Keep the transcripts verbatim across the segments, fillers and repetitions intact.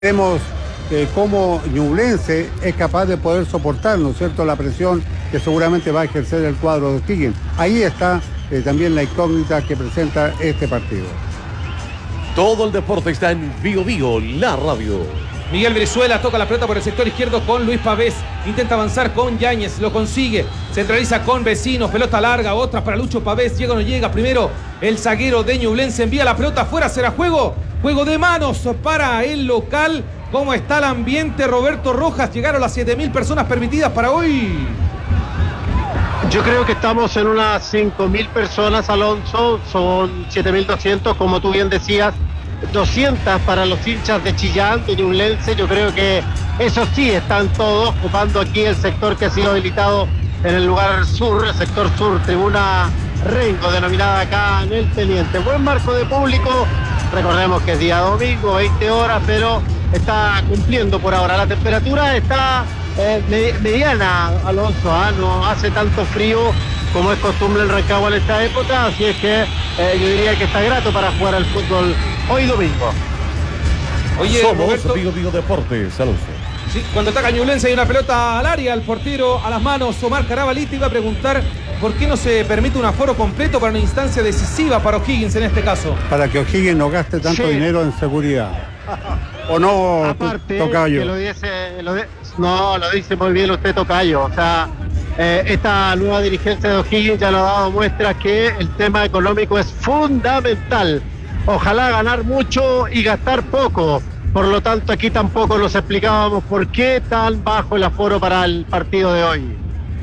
Vemos eh, cómo Ñublense es capaz de poder soportar, ¿no es cierto?, la presión que seguramente va a ejercer el cuadro de O'Higgins. Ahí está eh, también la incógnita que presenta este partido. Todo el deporte está en Bio Bio, la radio. Miguel Brizuela toca la pelota por el sector izquierdo con Luis Pavés. Intenta avanzar con Yáñez, lo consigue. Centraliza con Vecinos, pelota larga, otra para Lucho Pavés. Llega o no llega. Primero el zaguero de Ñublense envía la pelota afuera, será juego. Juego de manos para el local. ¿Cómo está el ambiente, Roberto Rojas? Llegaron las siete mil personas permitidas para hoy. Yo creo que estamos en unas cinco mil personas, Alonso. Son siete mil doscientos, como tú bien decías. doscientas para los hinchas de Chillán, de Ñublense. Yo creo que eso sí, están todos ocupando aquí el sector que ha sido habilitado en el lugar sur, el sector sur, tribuna Rengo, denominada acá en el Teniente. Buen marco de público, recordemos que es día domingo, veinte horas, pero está cumpliendo por ahora. La temperatura está eh, mediana, Alonso, ¿eh? No hace tanto frío como es costumbre en Rancagua en esta época, así es que eh, yo diría que está grato para jugar al fútbol hoy domingo. Oye, somos Roberto, Bio Bio Deportes, Alonso. Sí, cuando ataca Ñublense hay una pelota al área, al portero a las manos. Omar Carabalí te iba a preguntar por qué no se permite un aforo completo para una instancia decisiva para O'Higgins en este caso. Para que O'Higgins no gaste tanto sí. dinero en seguridad. ¿O no, aparte, Tocayo? Que lo dice, lo de, no, lo dice muy bien usted, Tocayo. O sea, eh, esta nueva dirigencia de O'Higgins ya nos ha dado muestras que el tema económico es fundamental. Ojalá ganar mucho y gastar poco. Por lo tanto, aquí tampoco nos explicábamos por qué tan bajo el aforo para el partido de hoy.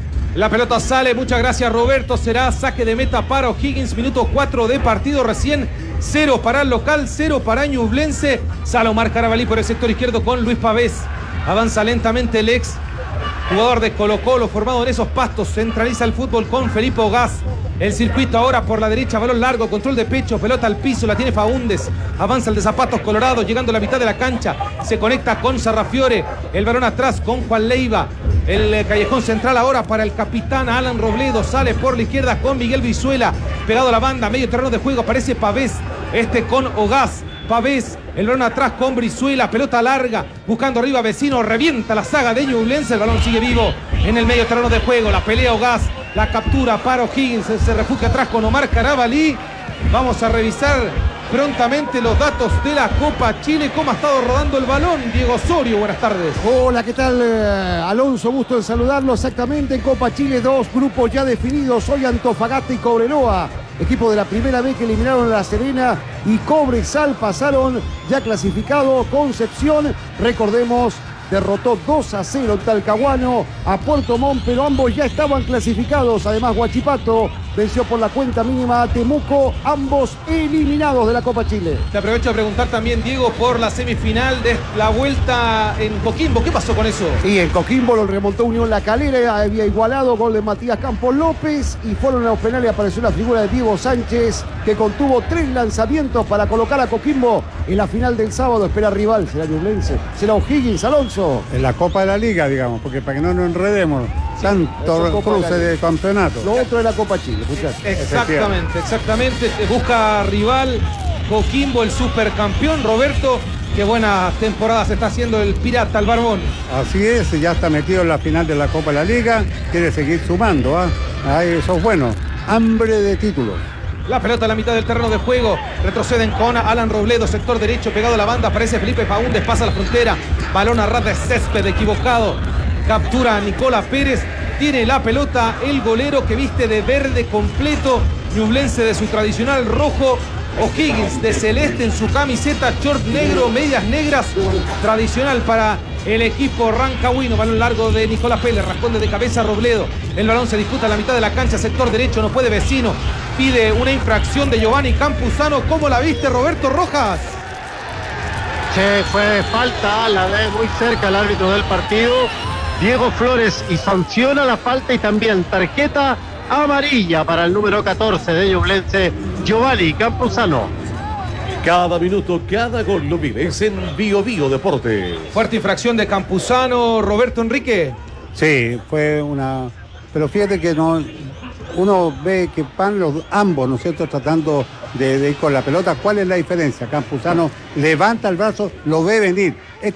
La pelota sale, muchas gracias Roberto, será saque de meta para O'Higgins, minuto cuatro de partido recién, cero para el local, cero para Ñublense. Sale Omar Carabalí por el sector izquierdo con Luis Pavés, avanza lentamente el ex jugador de Colo Colo, formado en esos pastos, centraliza el fútbol con Felipe Ogaz. El circuito ahora por la derecha, balón largo, control de pecho, pelota al piso, la tiene Faúndez. Avanza el de Zapatos Colorado, llegando a la mitad de la cancha. Se conecta con Sarrafiore. El balón atrás con Juan Leiva. El callejón central ahora para el capitán Alan Robledo. Sale por la izquierda con Miguel Brizuela. Pegado a la banda, medio terreno de juego, aparece Pavés. Este con Ogaz. Pavés, el balón atrás con Brizuela, pelota larga, buscando arriba Vecino, revienta la saga de Ñublense, el balón sigue vivo en el medio terreno de juego, la pelea Ogaz, la captura para O'Higgins, se refugia atrás con Omar Carabalí. Vamos a revisar prontamente los datos de la Copa Chile, cómo ha estado rodando el balón. Diego Osorio, buenas tardes. Hola, ¿qué tal, eh, Alonso? Gusto en saludarlo. Exactamente, en Copa Chile, dos grupos ya definidos, hoy Antofagasta y Cobreloa. Equipo de la primera vez que eliminaron a La Serena y Cobresal pasaron ya clasificado. Concepción, recordemos, derrotó dos a cero en Talcahuano a Puerto Montt, pero ambos ya estaban clasificados. Además, Huachipato venció por la cuenta mínima a Temuco, ambos eliminados de la Copa Chile. Te aprovecho de preguntar también, Diego, por la semifinal de la vuelta en Coquimbo. ¿Qué pasó con eso? Y en Coquimbo lo remontó Unión La Calera, había igualado, gol de Matías Campos López, y fueron a los penales y apareció la figura de Diego Sánchez, que contuvo tres lanzamientos para colocar a Coquimbo en la final del sábado. Espera rival, será Ñublense, será O'Higgins, Alonso. En la Copa de la Liga, digamos, porque para que no nos enredemos, sí, tanto cruce de, de campeonato. Lo otro es la Copa Chile, muchachos. Exactamente, exactamente. Busca rival Coquimbo, el supercampeón. Roberto, qué buena temporada se está haciendo el Pirata, el Barbón. Así es, ya está metido en la final de la Copa de la Liga, quiere seguir sumando, ¿eh? Ahí, eso es bueno. Hambre de títulos. La pelota a la mitad del terreno de juego. Retroceden con Alan Robledo, sector derecho, pegado a la banda. Aparece Felipe Faúndez, pasa la frontera. Balón a ras de césped, equivocado. Captura a Nicola Pérez. Tiene la pelota el golero que viste de verde completo. Ñublense de su tradicional rojo. O'Higgins de celeste en su camiseta, short negro, medias negras. Tradicional para el equipo rancagüino. Balón largo de Nicolás Pérez, responde de cabeza Robledo. El balón se disputa a la mitad de la cancha, sector derecho, no puede Vecino. Pide una infracción de Giovanni Campuzano. ¿Cómo la viste, Roberto Rojas? Se fue falta, la ve muy cerca el árbitro del partido, Diego Flores, y sanciona la falta y también tarjeta amarilla para el número catorce de Ñublense, Giovanni Campuzano. Cada minuto, cada gol lo vives en Bio Bio Deportes. Fuerte infracción de Campuzano, Roberto Enrique. Sí, fue una... Pero fíjate que no... Uno ve que van los ambos, ¿no es cierto?, tratando de, de ir con la pelota. ¿Cuál es la diferencia? Campuzano levanta el brazo, lo ve venir.